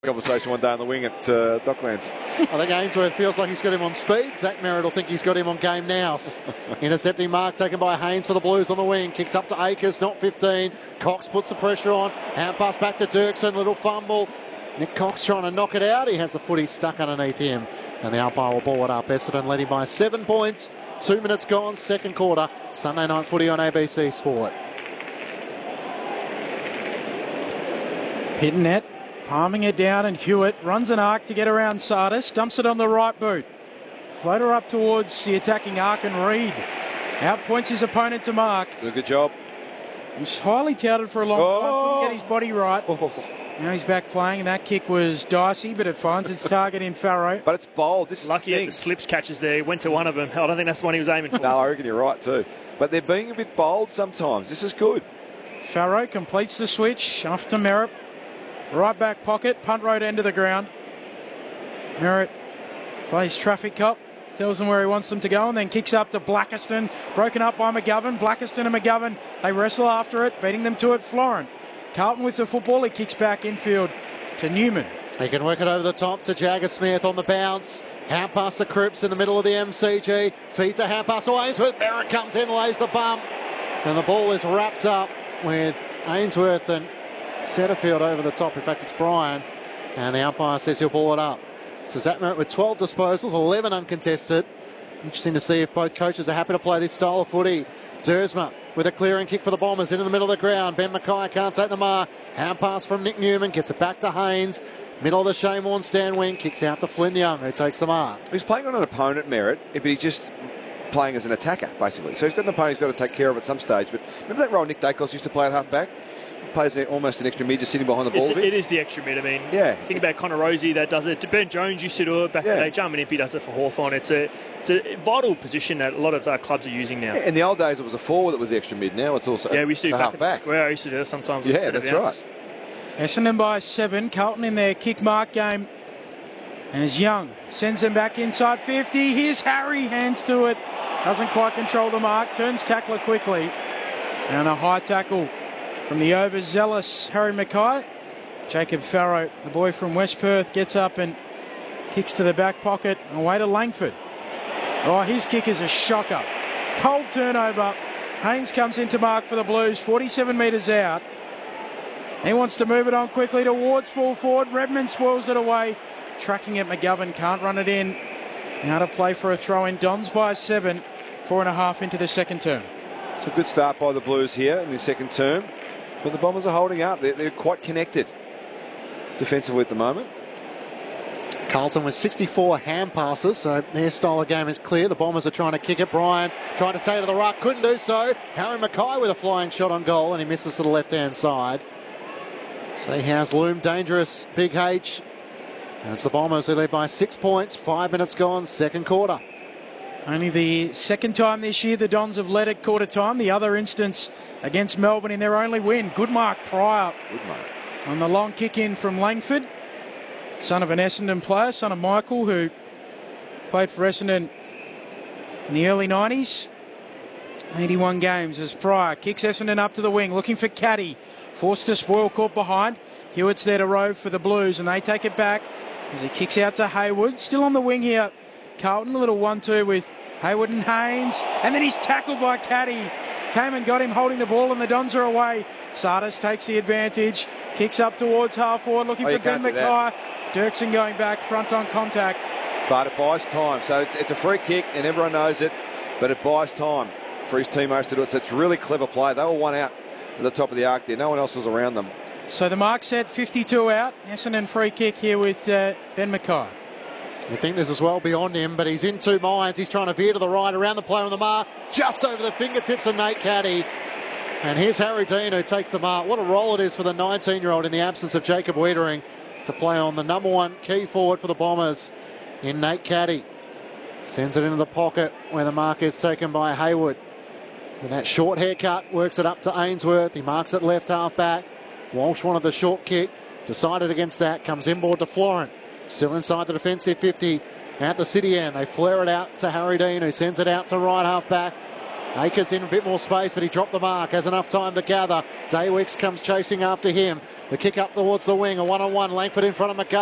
Conversation one day on the wing at Docklands. I think Ainsworth feels like he's got him on speed. Zach Merritt will think he's got him on game now. Intercepting mark taken by Haynes for the Blues on the wing. Kicks up to Akers, not 15. Cox puts the pressure on. Hand pass back to Dirksen, little fumble. Nick Cox trying to knock it out. He has the footy stuck underneath him. And the umpire will ball it up. Essendon led him by 7 points. 2 minutes gone, second quarter. Sunday night footy on ABC Sport. Pittonet palming it down, and Hewitt runs an arc to get around Sardis, dumps it on the right boot. Floater up towards the attacking arc, and Reid outpoints his opponent to mark. Good job. He's highly touted for a long time, couldn't get his body right. Now he's back playing, and that kick was dicey, but it finds its target in Farrow. But it's bold. This lucky at the slips catches there. He went to one of them. I don't think that's the one he was aiming for. No, I reckon you're right too. But they're being a bit bold sometimes. This is good. Farrow completes the switch off to Merritt. Right back pocket, punt road end of the ground. Merritt plays traffic cop, tells them where he wants them to go, and then kicks up to Blackiston, broken up by McGovern. Blackiston and McGovern, they wrestle after it, beating them to it. Florent. Carlton with the football, he kicks back infield to Newman. He can work it over the top to Jagger Smith on the bounce. Hand pass to Cripps in the middle of the MCG. Feeds a hand pass to Ainsworth. Merritt comes in, lays the bump. And the ball is wrapped up with Ainsworth and Setterfield over the top. In fact, it's Brian, and the umpire says he'll ball it up. So Zach Merritt with 12 disposals, 11 uncontested. Interesting to see if both coaches are happy to play this style of footy. Dersma with a clearing kick for the Bombers into the middle of the ground. Ben Mackay can't take the mark. Hand pass from Nick Newman, gets it back to Haynes. Middle of the Shane Warne stand wing, kicks out to Flynn Young, who takes the mark. He's playing on an opponent, Merritt, but he's just playing as an attacker, basically. So he's got an opponent he's got to take care of at some stage. But remember that role Nick Dacos used to play at half-back? Plays almost an extra mid, just sitting behind the ball. It is the extra mid. I mean, think about Connor Rosie that does it. Ben Jones used to do it back in the day. Jarman Impey does it for Hawthorn. It's a vital position that a lot of clubs are using now. Yeah, in the old days, it was a forward that was the extra mid. Now it's also we used to do half back. I used to do it sometimes. Yeah, that's right. Essendon by 7. Carlton in their kick mark game. As Young sends them back inside 50. Here's Harry, hands to it. Doesn't quite control the mark. Turns tackler quickly. And a high tackle from the overzealous Harry Mackay. Jacob Farrow, the boy from West Perth, gets up and kicks to the back pocket. Away to Langford. Oh, his kick is a shocker. Cold turnover. Haynes comes into mark for the Blues, 47 metres out. He wants to move it on quickly towards full forward. Redmond swirls it away. Tracking it, McGovern can't run it in. Now to play for a throw in. Dons by 7. 4.5 into the second term. It's a good start by the Blues here in the second term. But the Bombers are holding up. They're quite connected defensively at the moment. Carlton with 64 hand passes, so their style of game is clear. The Bombers are trying to kick it. Brian trying to take it to the ruck, couldn't do so. Harry Mackay with a flying shot on goal, and he misses to the left-hand side. So he has loomed dangerous, Big H. And it's the Bombers who lead by 6 points. 5 minutes gone, second quarter. Only the second time this year the Dons have led at quarter time. The other instance against Melbourne in their only win. Good mark, Pryor. Good mark. On the long kick in from Langford. Son of an Essendon player, son of Michael, who played for Essendon in the early 90s. 81 games as Pryor kicks Essendon up to the wing, looking for Caddy. Forced to spoil, caught behind. Hewitt's there to rove for the Blues, and they take it back as he kicks out to Hayward. Still on the wing here. Carlton, a little 1-2 with Hayward and Haynes. And then he's tackled by Caddy. Came and got him holding the ball, and the Dons are away. Sardis takes the advantage. Kicks up towards half forward, looking for Ben Mackay. Dirksen going back, front on contact. But it buys time. So it's a free kick, and everyone knows it. But it buys time for his teammates to do it. So it's a really clever play. They were one out at the top of the arc there. No one else was around them. So the mark set, 52 out. Essendon free kick here with Ben Mackay. I think this is well beyond him, but he's in two minds. He's trying to veer to the right, around the player on the mark, just over the fingertips of Nate Caddy. And here's Harry Dean who takes the mark. What a role it is for the 19-year-old in the absence of Jacob Wiedering to play on the number one key forward for the Bombers in Nate Caddy. Sends it into the pocket where the mark is taken by Hayward. With that short haircut, works it up to Ainsworth. He marks it left half back. Walsh wanted the short kick, decided against that, comes inboard to Florent. Still inside the defensive 50 at the city end. They flare it out to Harry Dean, who sends it out to right half back. Akers in a bit more space, but he dropped the mark. Has enough time to gather. Daywicks comes chasing after him. The kick up towards the wing. A one-on-one. Langford in front of McGovern.